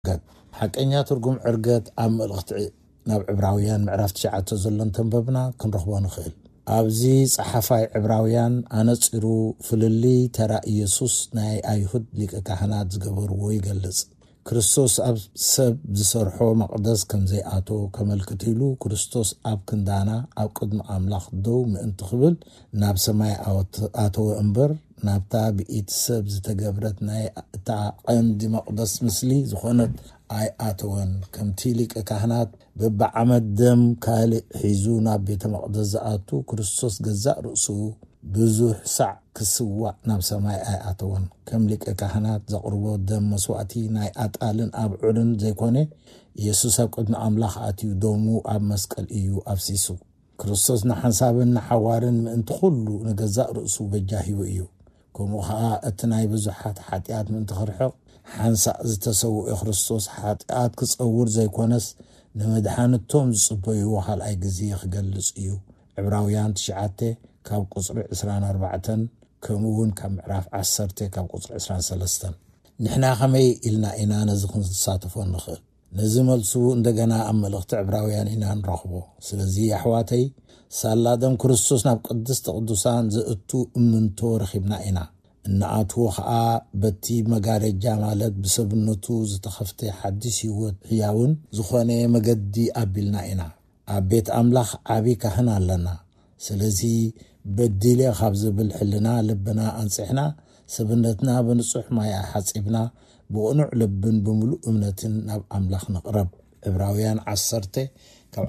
حقኛ ትርጉም ዕርገት ኣብ መልእኽቲ ናብ ዕብራውያን ምዕራፍ 9 ዘሎን ተንበብና ክንረኽቦ ንኽእል ኣብዚ ጸሓፋይ ዕብራውያን ኣነጽሩ ፍልሊ ተራ ኢየሱስ ናይ ኣይሁድ ሊቀ ካህናት ዝገበርዎ ይገልጽ ክርስቶስ ኣብ ሰብ ዝሰርሖ መቕደስ ከም ዘይኣቶ ከመልክት ኢሉ ክርስቶስ ኣብ ክንዳና ኣብ ቅድሚ ኣምላኽ ደው ምእንቲ ክብል ናብ ሰማይ ኣተወ እምበር ናብታ ብኢት ሰብ ዝተገብረት ናይ እታ ቀንዲ መቕደስ ምስሊ ዝኾነት ኣይ ኣተወን ከምቲ ሊቀ ካህናት በብዓመት ደም ካልእ ሒዙ ናብ ቤተ መቕደስ ዝኣቱ ክርስቶስ ገዛእ ርእሱ ብዙሕ ሳዕ ክስዋዕ ናብ ሰማይ ኣይ ኣተወን ከም ሊቀ ካህናት ዘቕርቦ ደም መስዋዕቲ ናይ ኣጣልን ኣብዑርን ዘይኮነ ኢየሱስ ኣብ ቅድሚ ኣምላኽ ኣትዩ ደሙ ኣብ መስቀል እዩ ኣፍሲሱ ክርስቶስ ንሓንሳብን ንሓዋርን ምእንቲ ኩሉ ንገዛእ ርእሱ በጃሂቡ እዩ ከምኡ ከዓ እቲ ናይ ብዙሓት ሓጢኣት ምእንቲ ክርሕቕ ሓንሳእ ዝተሰውኦ ክርስቶስ ሓጢኣት ክጸውር ዘይኮነስ ንመድሓንቶም ዝጽበይዎ ካልኣይ ግዜ ክገልጽ እዩ ዕብራውያን 9 ካብ ቁጽሪ 24 ከምኡውን ካብ ምዕራፍ 10 ካብ ቁጽሪ 23 ንሕና ኸመይ ኢልና ኢና ነዚ ክንሳተፎ ንኽእል ነዚ መልሱ እንደገና ኣብ መልእኽቲ ዕብራውያን ኢና ንረኽቦ ስለዚ ኣሕዋተይ ሳላደም ክርስቶስ ናብ ቅድስቲ ቅዱሳን ዝእቱ እምንቶ ረኺብና ኢና እናኣትዎ ከዓ በቲ መጋረጃ ማለት ብሰብነቱ ዝተኸፍተ ሓድሽ ህይወት ህያውን ዝኾነ መገዲ ኣቢልና ኢና ኣብ ቤት ኣምላኽ ዓቢ ካህን ኣለና ስለዚ በዲለ ካብ ዝብል ሕልና ልብና ኣንጽሕና ሰብነትና ብንጹሕ ማይ ሓጺብና ብቕኑዕ ልብን ብምሉእ እምነትን ናብ ኣምላኽ ንቕረብ ዕብራውያን 10 ካብ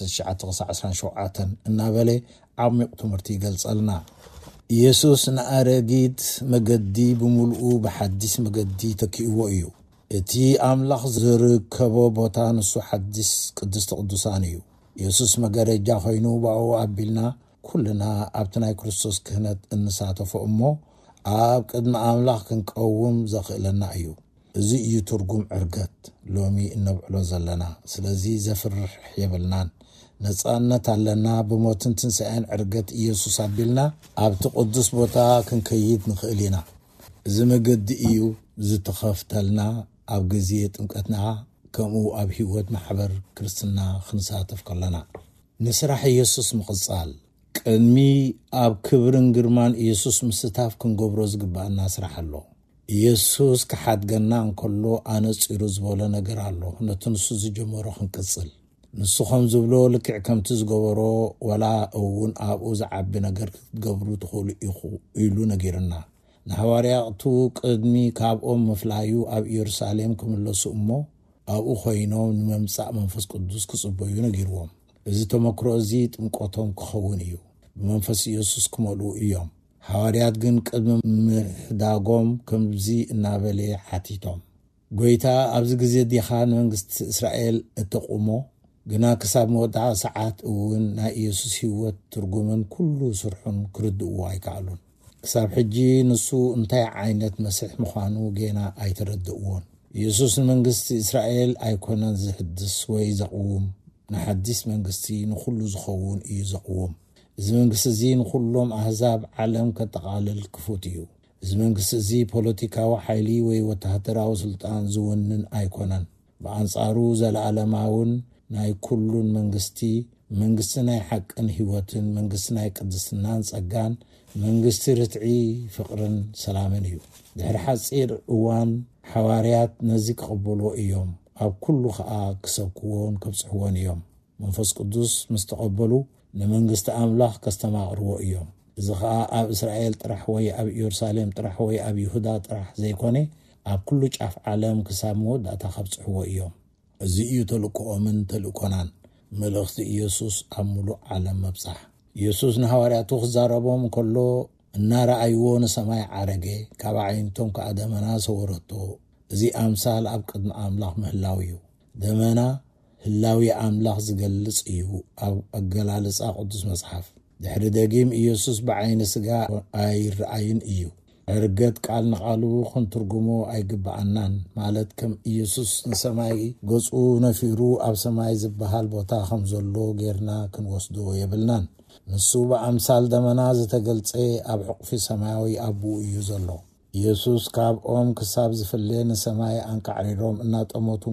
19-27 እናበለ ዓሚቕ ትምህርቲ ይገልጸልና ኢየሱስ ንኣረጊት መገዲ ብምሉኡ ብሓድሽ መገዲ ተኪእዎ እዩ እቲ ኣምላኽ ዝርከቦ ቦታ ንሱ ሓድሽ ቅድስቲ ቅዱሳን እዩ ኢየሱስ መጋረጃ ኮይኑ ባኡ ኣቢልና ኩልና ኣብቲ ናይ ክርስቶስ ክህነት እንሳተፎ እሞ ኣብ ቅድሚ ኣምላኽ ክንቀውም ዘኽእለና እዩ እዚ እዩ ትርጉም ዕርገት ሎሚ እነብዕሎ ዘለና ስለዚ ዘፍርሕ የብልናን ነፃነት ኣለና ብሞትን ትንሣኤን ዕርገት ኢየሱስ ኣቢልና ኣብቲ ቅዱስ ቦታ ክንከይድ ንኽእል ኢና እዚ መገዲ እዩ ዝተኸፍተልና ኣብ ግዜ ጥምቀትና ከምኡ ኣብ ህይወት ማሕበር ክርስትና ክንሳተፍ ከለና ንስራሕ ኢየሱስ ምቕጻል ቅድሚ ኣብ ክብርን ግርማን ኢየሱስ ምስታፍ ክንገብሮ ዝግባአና ስራሕ ኣሎ ኢየሱስ ክሓድገና እንከሎ ኣነጽሩ ዝበሎ ነገር ኣሎ ነቲ ንሱ ዝጀመሮ ክንቅጽል ንሱ ከም ዝብሎ ልክዕ ከምቲ ዝገበሮ ወላ እውን ኣብኡ ዝዓቢ ነገር ክትገብሩ ትኽእሉ ኢሉ ነጊርና ንሐዋርያቱ ቅድሚ ካብኦም ምፍላዩ ኣብ ኢየሩሳሌም ክምለሱ እሞ ኣብኡ ኮይኖም ንመምጻእ መንፈስ ቅዱስ ክጽበዩ ነጊርዎም እዚ ተመክሮ እዚ ጥምቆቶም ክኸውን እዩ ብመንፈስ ኢየሱስ ክመልኡ እዮም ሐዋርያት ግን ቅድሚ ምሕዳጎም ከምዚ እናበለ ሓቲቶም ጎይታ ኣብዚ ግዜ ዲኻ ንመንግስቲ እስራኤል እተቁሞ ግና ክሳብ መወዳእ ሰዓት እውን ናይ ኢየሱስ ህይወት ትርጉምን ኩሉ ስርሑን ክርድእዎ ኣይከኣሉን ክሳብ ሕጂ ንሱ እንታይ ዓይነት መሲሕ ምዃኑ ገና ኣይተረድእዎን ኢየሱስ ንመንግስቲ እስራኤል ኣይኮነን ዝሕድስ ወይ ዘቕውም ንሓድስ መንግስቲ ንኩሉ ዝኸውን እዩ ዘቕውም እዚ መንግስቲ እዚ ንኩሎም ኣህዛብ ዓለም ከጠቓልል ክፉት እዩ እዚ መንግስቲ እዚ ፖለቲካዊ ሓይሊ ወይ ወታደራዊ ስልጣን ዝውንን ኣይኮነን ብኣንጻሩ ዘለዓለማውን ናይ ኩሉን መንግስቲ ናይ ሓቅን ህይወትን መንግስቲ ናይ ቅድስናን ጸጋን መንግስቲ ርትዒ ፍቕርን ሰላምን እዩ ድሕሪ ሓጺር እዋን ሐዋርያት ነዚ ክቕበልዎ እዮም ኣብ ኩሉ ከዓ ክሰብክዎን ከብጽሕዎን እዮም መንፈስ ቅዱስ ምስ ተቐበሉ ንመንግስቲ ኣምላኽ ከስተማቕርዎ እዮም እዚ ከዓ ኣብ እስራኤል ጥራሕ ወይ ኣብ ኢየሩሳሌም ጥራሕ ወይ ኣብ ይሁዳ ጥራሕ ዘይኮነ ኣብ ኩሉ ጫፍ ዓለም ክሳብ መወዳእታ ከብጽሕዎ እዮም እዚ እዩ ተልእኮኦምን ተልእኮናን መልእኽቲ ኢየሱስ ኣብ ሙሉእ ዓለም መብጻሕ ኢየሱስ ንሐዋርያቱ ክዛረቦም ከሎ እናረኣይዎ ንሰማይ ዓረገ ካብ ዓይነቶም ከዓ ደመና ሰወረቶ እዚ ኣምሳል ኣብ ቅድሚ ኣምላኽ ምህላው እዩ ደመና ህላዊ ኣምላኽ ዝገልጽ እዩ ኣብ ኣገላልጻ ቅዱስ መጽሓፍ ድሕሪ ደጊም ኢየሱስ ብዓይነ ስጋ ኣይረኣይን እዩ ዕርገት ቃል ንቓሉ ክንትርጉሞ ኣይግባአናን ማለት ከም ኢየሱስ ንሰማይ ገጹ ነፊሩ ኣብ ሰማይ ዝበሃል ቦታ ከም ዘሎ ጌርና ክንወስዶ የብልናን ንሱ ብኣምሳል ደመና ዝተገልጸ ኣብ ዕቑፊ ሰማያዊ ኣቡኡ እዩ ዘሎ ኢየሱስ ካብ ኦም ክሳብ ዝፍለየ ንሰማይ አንቃዕሪሮም እናጠሞቱ